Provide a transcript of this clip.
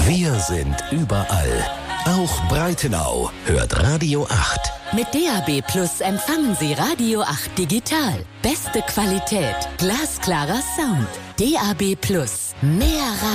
Wir sind überall. Auch Breitenau hört Radio 8. Mit DAB Plus empfangen Sie Radio 8 digital. Beste Qualität, glasklarer Sound. DAB Plus. Mehr Radio.